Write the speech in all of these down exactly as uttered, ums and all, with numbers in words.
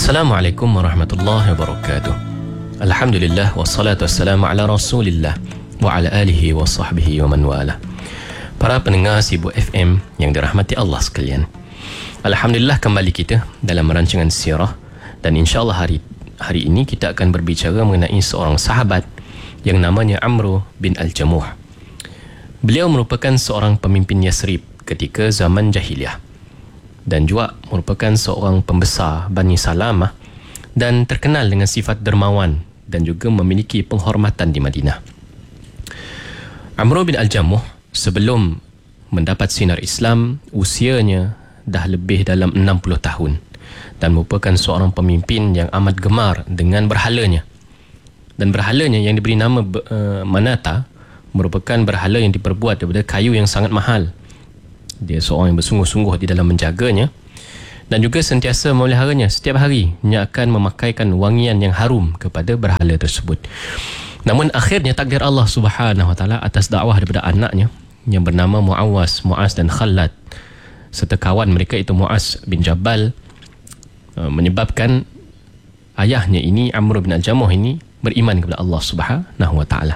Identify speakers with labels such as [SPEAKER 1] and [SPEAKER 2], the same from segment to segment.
[SPEAKER 1] Assalamualaikum warahmatullahi wabarakatuh. Alhamdulillah wassalatu wassalamu ala Rasulillah wa ala alihi wa sahbihi wa man wala. Para pendengar Sibu F M yang dirahmati Allah sekalian, alhamdulillah kembali kita dalam rancangan sirah, dan insya-Allah hari hari ini kita akan berbicara mengenai seorang sahabat yang namanya Amr bin Al-Jamuh. Beliau merupakan seorang pemimpin Yasrib ketika zaman jahiliyah dan juga merupakan seorang pembesar Bani Salamah dan terkenal dengan sifat dermawan dan juga memiliki penghormatan di Madinah. Amr bin Al-Jamuh sebelum mendapat sinar Islam, usianya dah lebih dalam enam puluh tahun dan merupakan seorang pemimpin yang amat gemar dengan berhalanya. Dan berhalanya yang diberi nama uh, Manata merupakan berhala yang diperbuat daripada kayu yang sangat mahal. Dia seorang yang bersungguh-sungguh di dalam menjaganya dan juga sentiasa memeliharanya. Setiap hari dia akan memakaikan wangian yang harum kepada berhala tersebut. Namun akhirnya takdir Allah Subhanahu Wa Taala atas dakwah daripada anaknya yang bernama Muawwas, Muaz dan Khalad serta kawan mereka itu Muaz bin Jabal menyebabkan ayahnya ini, Amr bin Al-Jamuh ini, beriman kepada Allah Subhanahu Wa Taala.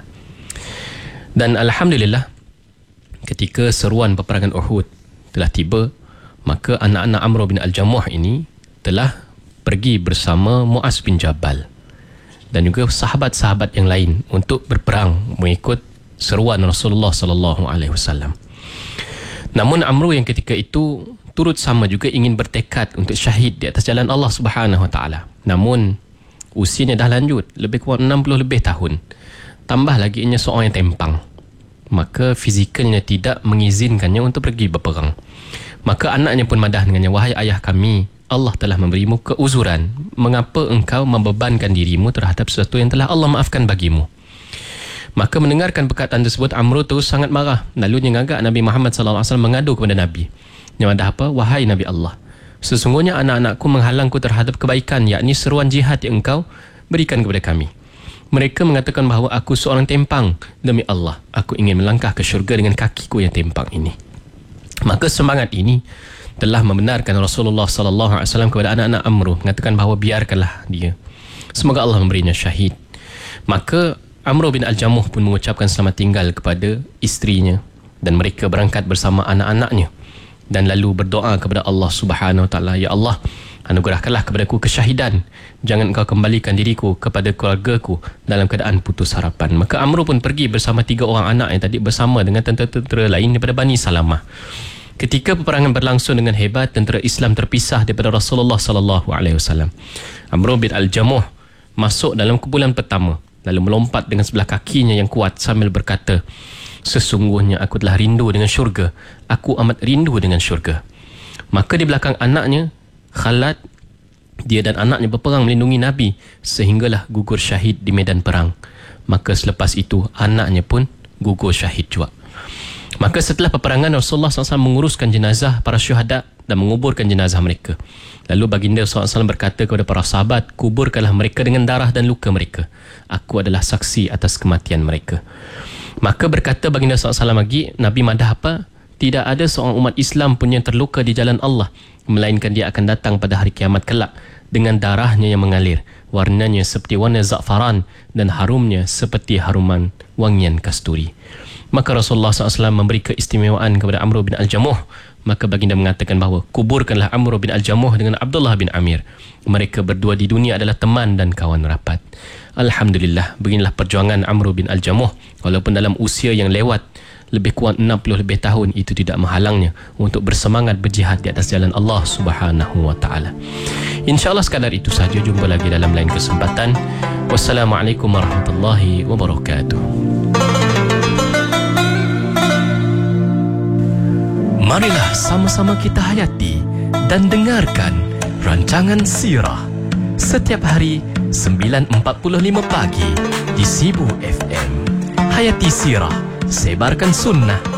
[SPEAKER 1] Dan alhamdulillah ketika seruan peperangan Uhud telah tiba, maka anak-anak Amr bin Al-Jamuh ini telah pergi bersama Muaz bin Jabal dan juga sahabat-sahabat yang lain untuk berperang mengikut seruan Rasulullah sallallahu alaihi wasallam. Namun Amr yang ketika itu turut sama juga ingin bertekad untuk syahid di atas jalan Allah Subhanahu Wa Taala. Namun usianya dah lanjut, lebih kurang enam puluh lebih tahun. Tambah lagi ia seorang yang tempang, maka fizikalnya tidak mengizinkannya untuk pergi berperang. Maka anaknya pun madah dengannya, wahai ayah kami, Allah telah memberimu keuzuran, mengapa engkau membebankan dirimu terhadap sesuatu yang telah Allah maafkan bagimu? Maka mendengarkan perkataan tersebut, Amr terus sangat marah. Lalu dia ngagak Nabi Muhammad sallallahu alaihi wasallam, mengadu kepada Nabi. Dia madah apa? Wahai Nabi Allah, sesungguhnya anak-anakku menghalangku terhadap kebaikan, yakni seruan jihad yang engkau berikan kepada kami. Mereka mengatakan bahawa aku seorang tempang. Demi Allah, aku ingin melangkah ke syurga dengan kakiku yang tempang ini. Maka semangat ini telah membenarkan Rasulullah sallallahu alaihi wasallam kepada anak-anak Amr, mengatakan bahawa biarkanlah dia, semoga Allah memberinya syahid. Maka Amr bin Al-Jamuh pun mengucapkan selamat tinggal kepada isterinya dan mereka berangkat bersama anak-anaknya dan lalu berdoa kepada Allah Subhanahu Wa Taala, ya Allah, anugerahkanlah kepadaku kesyahidan, jangan engkau kembalikan diriku kepada keluargaku dalam keadaan putus harapan. Maka Amr pun pergi bersama tiga orang anak yang tadi bersama dengan tentera-tentera lain daripada Bani Salamah. Ketika peperangan berlangsung dengan hebat, tentera Islam terpisah daripada Rasulullah sallallahu alaihi wasallam. Amr bin Al-Jamuh masuk dalam kumpulan pertama, lalu melompat dengan sebelah kakinya yang kuat sambil berkata, sesungguhnya aku telah rindu dengan syurga, aku amat rindu dengan syurga. Maka di belakang anaknya Khalad, dia dan anaknya berperang melindungi Nabi sehinggalah gugur syahid di medan perang. Maka selepas itu anaknya pun gugur syahid juga. Maka setelah peperangan, Rasulullah sallallahu alaihi wasallam menguruskan jenazah para syuhada dan menguburkan jenazah mereka. Lalu baginda sallallahu alaihi wasallam berkata kepada para sahabat, kuburkanlah mereka dengan darah dan luka mereka, aku adalah saksi atas kematian mereka. Maka berkata baginda sallallahu alaihi wasallam lagi, Nabi madah apa? Tidak ada seorang umat Islam pun yang terluka di jalan Allah, melainkan dia akan datang pada hari kiamat kelak dengan darahnya yang mengalir, warnanya seperti warna za'faran dan harumnya seperti haruman wangian kasturi. Maka Rasulullah sallallahu alaihi wasallam memberi keistimewaan kepada Amr bin Al-Jamuh. Maka baginda mengatakan bahawa kuburkanlah Amr bin Al-Jamuh dengan Abdullah bin Amir. Mereka berdua di dunia adalah teman dan kawan rapat. Alhamdulillah, beginilah perjuangan Amr bin Al-Jamuh. Walaupun dalam usia yang lewat lebih kurang enam puluh lebih tahun, itu tidak menghalangnya untuk bersemangat berjihad di atas jalan Allah Subhanahu Wa Taala. InsyaAllah sekadar itu sahaja. Jumpa lagi dalam lain kesempatan. Wassalamualaikum warahmatullahi wabarakatuh. Marilah sama-sama kita hayati dan dengarkan rancangan Sirah setiap hari sembilan empat puluh lima pagi di Sibu F M. Hayati Sirah, sebarkan sunnah